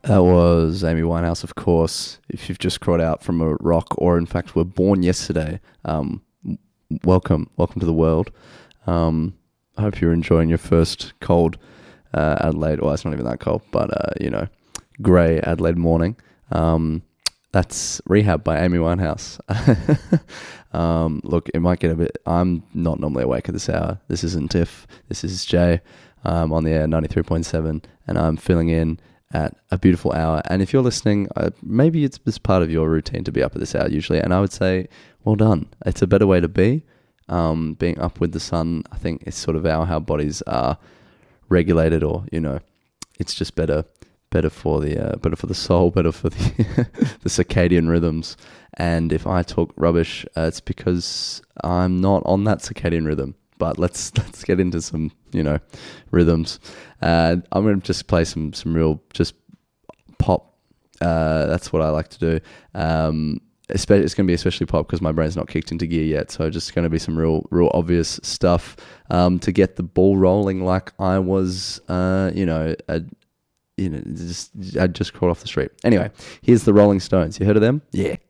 That was Amy Winehouse, of course. If you've just crawled out from a rock, or in fact were born yesterday, welcome to the world. I hope you're enjoying your first cold Adelaide. Well, it's not even that cold, but grey Adelaide morning. That's Rehab by Amy Winehouse. Look, it might get a bit. I'm not normally awake at this hour. This isn't Tiff. This is Jay. On the air 93.7, and I'm filling in at a beautiful hour. And if you're listening, maybe it's part of your routine to be up at this hour usually, and I would say well done. It's a better way to be. Being up with the sun, I think, is sort of how bodies are regulated, or it's just better for the soul, better for the the circadian rhythms. And if I talk rubbish, it's because I'm not on that circadian rhythm. But let's get into some rhythms. I'm going to just play some real just pop. That's what I like to do. It's going to be especially pop because my brain's not kicked into gear yet. So just going to be some real obvious stuff to get the ball rolling. Like I was, I just crawled off the street. Anyway, here's the Rolling Stones. You heard of them? Yeah,